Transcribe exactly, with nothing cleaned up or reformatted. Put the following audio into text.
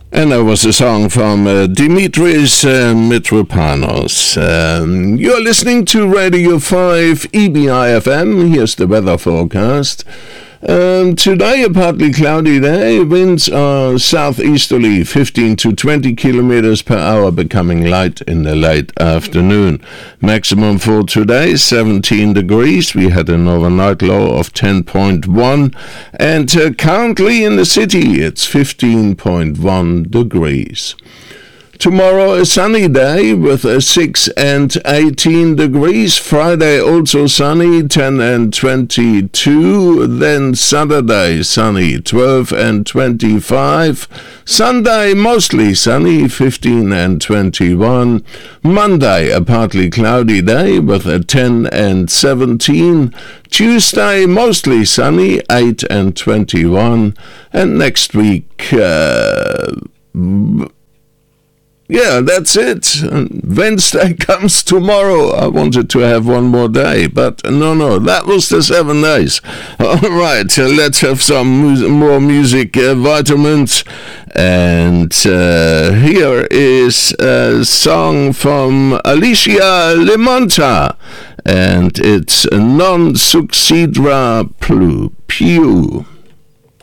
And that was a song from uh, Dimitris uh, Mitropanos. Um, you're listening to Radio five E B I F M. Here's the weather forecast. Um, today a partly cloudy day. Winds are southeasterly, fifteen to twenty kilometers per hour, becoming light in the late afternoon. Maximum for today, seventeen degrees. We had an overnight low of ten point one. And uh, currently in the city, it's fifteen point one degrees. Tomorrow a sunny day with a six and eighteen degrees. Friday also sunny, ten and twenty-two. Then Saturday sunny, twelve and twenty-five. Sunday mostly sunny, fifteen and twenty-one. Monday a partly cloudy day with a ten and seventeen. Tuesday mostly sunny, eight and twenty-one. And next week... Uh, Yeah, that's it. Wednesday comes tomorrow. I wanted to have one more day, but no, no, that was the seven days. All right, uh, let's have some mu- more music uh, vitamins. And uh, here is a song from Alicia Limonta, and it's Non Succedra Più.